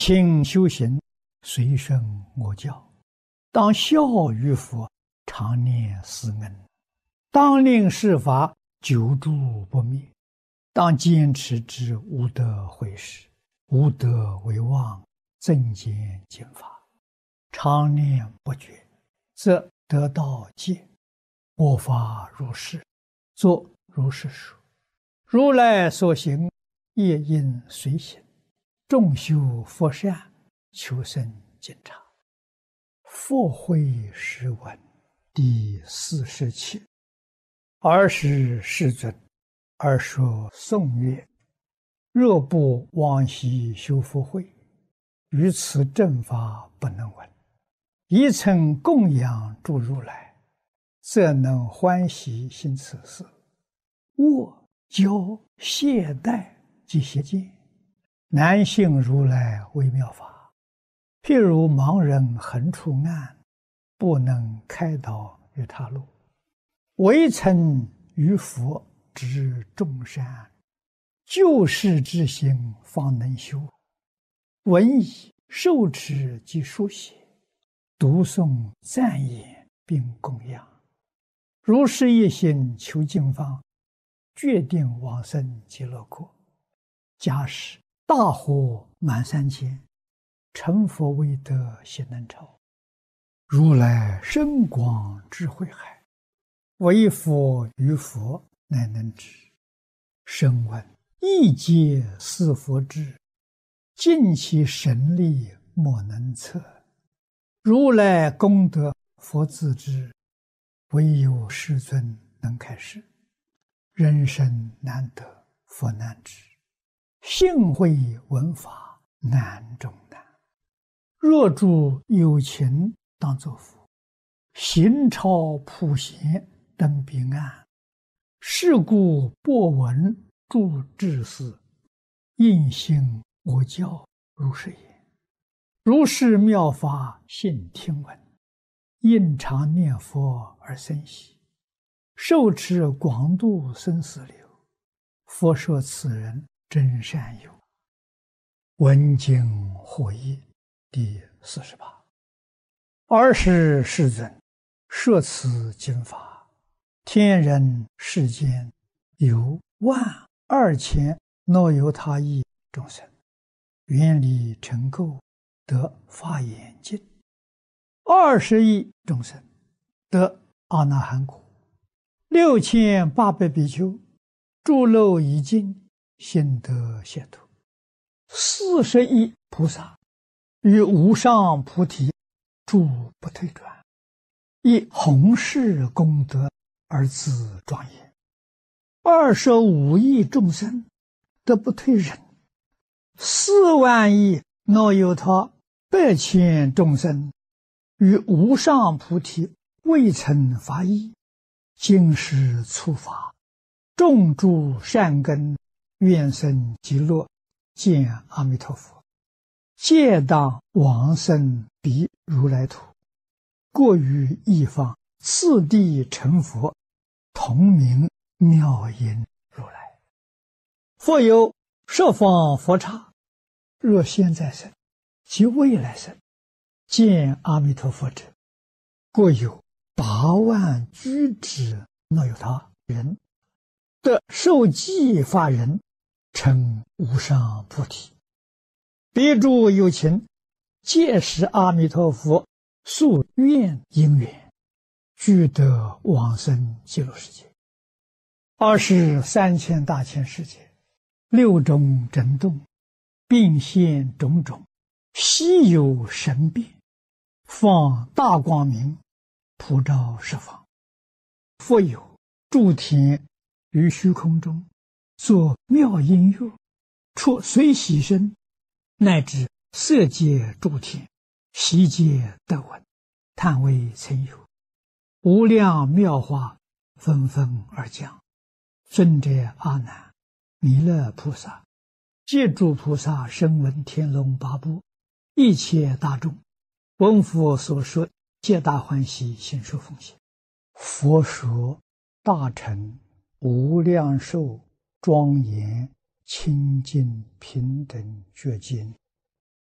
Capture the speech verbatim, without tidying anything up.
勤修行，随顺我教，当孝于佛，常念思恩，当令世法久住不灭，当坚持之无德毁事，无德为妄，增减经法，常念不绝，则得道戒，末法如是，作如是说。如来所行，业应随行，众修佛善，求生净察。佛慧诗文第四十七。尔时世尊，而说颂曰：若不往昔修福慧，于此正法不能闻。一曾供养诸如来，则能欢喜行此事。握教懈怠及邪见，难信如来微妙法。譬如盲人横出暗，不能开导于他路。唯曾于佛知众善，救世之心方能修。闻已受持及书写，读诵赞言并供养。如是一心求经方，决定往生极乐国。假使大火满三千，成佛未得悉能超。如来深广智慧海，唯佛于佛乃能知。声闻亦皆似佛智，尽其神力莫能测。如来功德佛自知，唯有世尊能开示。人生难得佛难知，幸会闻法难中难。若诸有情当作佛，行超普贤登彼岸。是故播闻诸智士，应信我教如是言。如是妙法信听闻，应常念佛而生喜。受持广度生死流，佛说此人真善友。闻经获益第四十八。尔时世尊，摄此经法，天人世间有万二千若由他意众生，愿力成垢，得法眼净。二十亿众生得阿那含果。六千八百比丘诸漏已尽，心得解脱。四十亿菩萨于无上菩提诸不退转，以弘誓功德而自庄严。二十五亿众生得不退忍，四万亿若有他百千众生于无上菩提未曾发意，今世初发，种诸善根，愿生极乐，见阿弥陀佛，皆当往生彼如来土，过于一方，次第成佛，同名妙音如来。复有十方佛刹，若现在生及未来生，见阿弥陀佛者，过有八万居之若有他人，得受记法人，成无上菩提。彼诸有情，皆是阿弥陀佛宿愿因缘，俱得往生极乐世界。二十三千大千世界，六种震动，并现种种，稀有神变，放大光明，普照十方。复有诸天于虚空中，作妙音乐，出随喜声，乃至色界诸天，悉皆得闻，叹为曾有。无量妙法纷纷而降。尊者阿难、弥勒菩萨、皆诸菩萨声闻天龙八部，一切大众，闻佛所说，皆大欢喜，信受奉行。佛说大乘无量寿庄严清净平等觉经